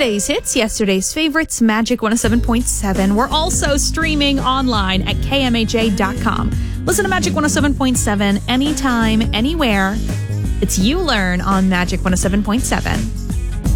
Today's hits, yesterday's favorites, Magic 107.7. We're also streaming online at kmaj.com. Listen to Magic 107.7 anytime, anywhere. It's You Learn on Magic 107.7.